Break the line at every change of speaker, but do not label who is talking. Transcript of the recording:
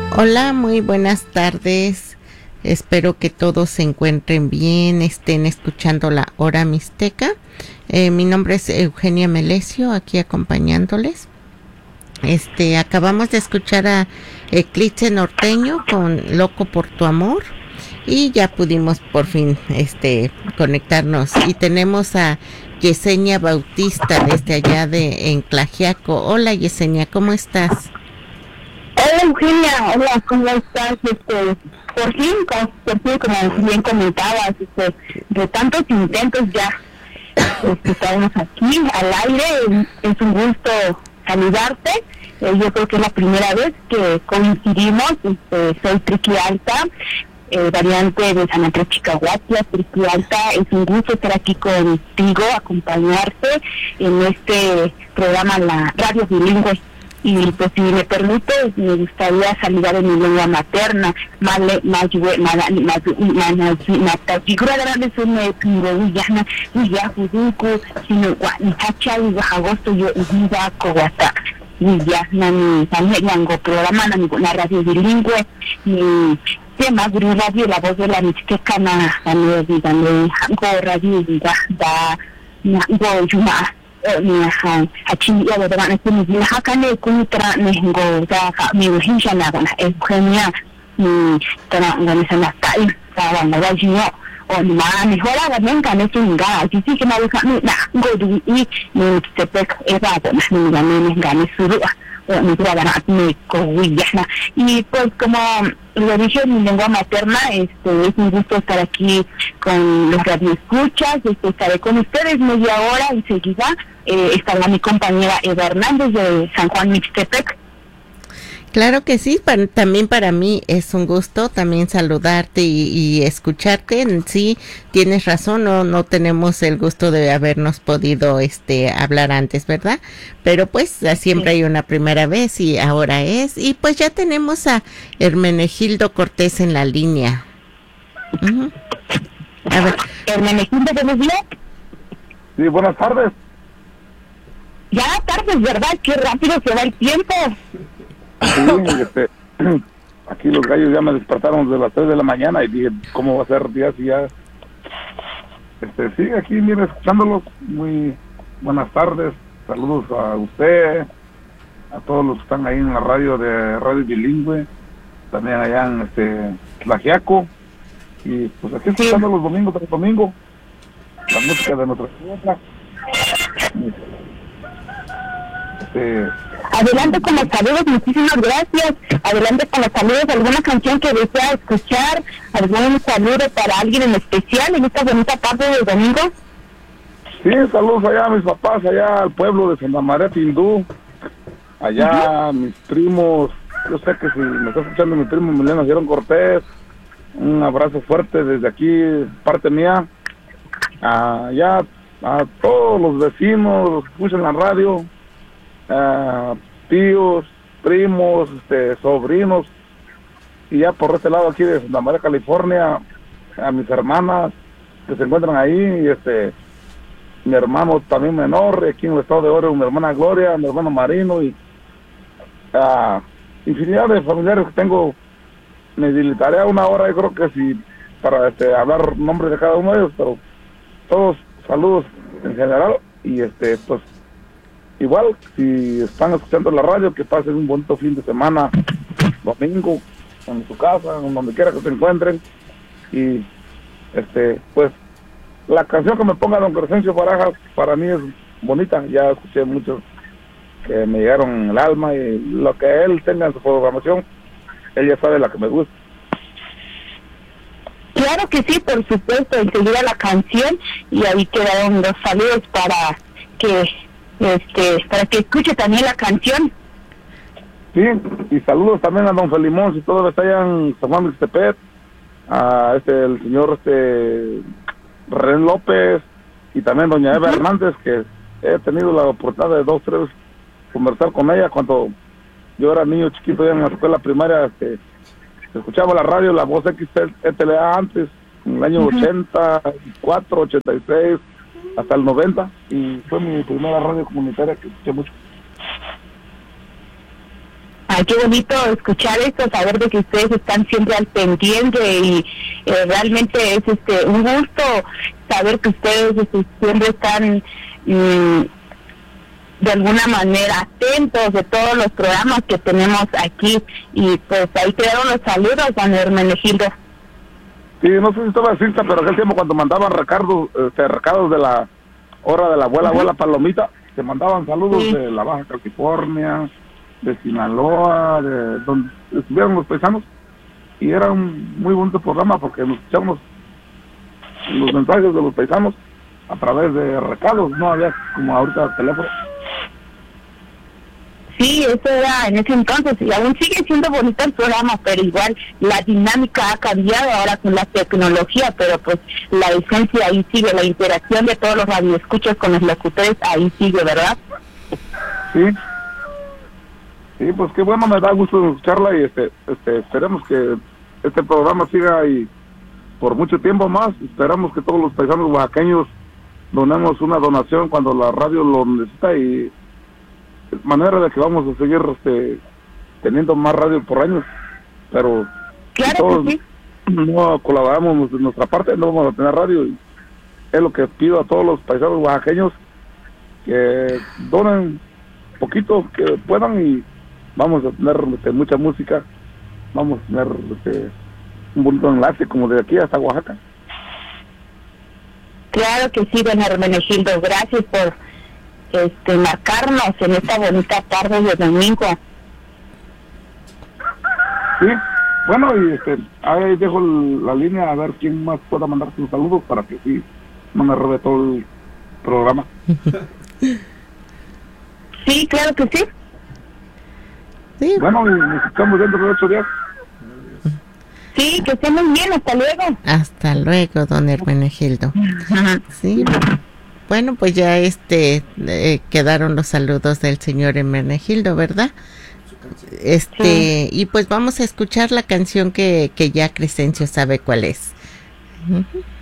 Hola, muy buenas tardes. Espero que todos se encuentren bien, estén escuchando la Hora Mixteca. Mi nombre es Eugenia Melesio, aquí acompañándoles. Acabamos de escuchar a Eclipse Norteño con Loco por tu amor y ya pudimos por fin conectarnos, y tenemos a Yesenia Bautista desde allá en Tlaxiaco. Hola Yesenia, ¿cómo estás?
Hola Eugenia, hola, ¿cómo estás? Como bien comentabas, de tantos intentos ya estamos aquí al aire. Es un gusto saludarte. Yo creo que es la primera vez que coincidimos. Soy Triqui Alta, variante de San Andrés Chicahuatla, Triqui Alta. Es un gusto estar aquí contigo, acompañarte en este programa, la Radio Bilingüe. Y pues si me permite, me gustaría saludar en mi lengua materna, programa na radio bilingüe, y tema guri radio la voz de la mixteca na radio go juma achini ya wadana na kuni na hakane kuni tra nengo da ka mi hinja na gona Eugenia ni tana ngani sana kai sawa na wajinyo o ni ma ni hola ga menga ne tunga jiji ke na ka na ngo du ni stepek eba gona ni ga ne ngani suru o ni tra gana ni ko wiyana. Y pues como lo dije en mi lengua materna, es un gusto estar aquí con los radioescuchas. Estaré con ustedes media hora, enseguida estará mi compañera Eva Hernández de San Juan Mixtepec.
Claro que sí, también para mí es un gusto también saludarte y escucharte. Sí, tienes razón, no tenemos el gusto de habernos podido hablar antes, ¿verdad? Pero pues siempre hay una primera vez y ahora es. Y pues ya tenemos a Hermenegildo Cortés en la línea. Uh-huh. A ver.
Hermenegildo, ¿buenos días?
Sí, buenas tardes.
Ya tardes, ¿verdad? Qué rápido se va el tiempo.
Sí, aquí los gallos ya me despertaron desde las 3 de la mañana y dije, ¿cómo va a ser día si ya? Sí, aquí, mire, escuchándolos. Muy buenas tardes. Saludos a usted, a todos los que están ahí en la radio de Radio Bilingüe, también allá en Tlaxiaco. Y pues aquí escuchando los domingos tras domingo la música de nuestra tierra.
Adelante con los saludos, muchísimas gracias. Adelante con los saludos, alguna canción que desea escuchar, algún saludo para alguien en especial en esta bonita tarde del domingo.
Sí, saludos allá a mis papás, allá al pueblo de Santa María Tindú, allá mis primos. Yo sé que si me está escuchando mi primo Emiliano Girón Cortés, un abrazo fuerte desde aquí, parte mía, allá a todos los vecinos, los que escuchan la radio, tíos, primos, sobrinos, y ya por este lado aquí de Santa María, California, a mis hermanas que se encuentran ahí, y mi hermano también menor, aquí en el estado de Oro, mi hermana Gloria, mi hermano Marino, y infinidad de familiares que tengo. Me dilitaré a una hora, yo creo que sí, para hablar nombres de cada uno de ellos, pero todos saludos en general, y pues igual, si están escuchando la radio, que pasen un bonito fin de semana, domingo, en su casa, en donde quiera que se encuentren. Y pues la canción que me ponga don Crescencio Barajas para mí es bonita. Ya escuché muchos que me llegaron en el alma, y lo que él tenga en su programación, él ya sabe la que me gusta.
Claro que sí, por supuesto, enseguida la canción, y ahí quedaron los saludos para que escuche también la canción.
Sí, y saludos también a don Felimón, si todo está allá en San Juan Mixtepec, a el señor Ren López, y también doña Eva Hernández, que he tenido la oportunidad de 2, 3 conversar con ella cuando yo era niño chiquito ya en la escuela primaria. Escuchaba la radio, la voz XTLA antes, en el año 84, 86, hasta el 90, y fue mi primera radio comunitaria que escuché mucho.
Qué bonito escuchar esto, saber de que ustedes están siempre al pendiente y realmente es un gusto saber que ustedes siempre están de alguna manera atentos de todos los programas que tenemos aquí. Y pues ahí quedaron los saludos, don Hermenegildo.
Sí, no sé si estaba cinta, pero aquel tiempo cuando mandaban recados de la hora de la abuela Palomita, se mandaban saludos de la Baja California, de Sinaloa, de donde estuvieron los paisanos, y era un muy bonito programa porque nos escuchamos los mensajes de los paisanos a través de recados, no había como ahorita teléfono.
Sí, eso era en ese entonces, y aún sigue siendo bonito el programa, pero igual la dinámica ha cambiado ahora con la tecnología, pero pues la esencia ahí sigue, la interacción de todos los radioescuchas con los locutores ahí sigue, ¿verdad?
Sí, pues qué bueno, me da gusto escucharla y esperemos que este programa siga y por mucho tiempo más. Esperamos que todos los paisanos oaxaqueños donemos una donación cuando la radio lo necesita, y es manera de que vamos a seguir teniendo más radio por años, pero
claro,
si todos
que sí.
no colaboramos de nuestra parte, no vamos a tener radio. Y es lo que pido a todos los paisanos oaxaqueños, que donen poquito que puedan, y vamos a tener mucha música, vamos a tener un bonito enlace como de aquí hasta Oaxaca.
Claro que sí, don Hermenegildo, gracias por marcarnos en esta bonita tarde de domingo.
Sí, bueno, y ahí dejo la línea a ver quién más pueda mandar sus saludos para que sí no me robe todo el programa.
Sí, claro que sí.
Sí.
Bueno, y nos estamos dentro de 8 días.
Sí, que esté muy bien, hasta luego.
Hasta luego, don Hermenegildo. Sí. Bueno, pues ya quedaron los saludos del señor Hermenegildo, ¿verdad?
Sí.
Y pues vamos a escuchar la canción que ya Crescencio sabe cuál es.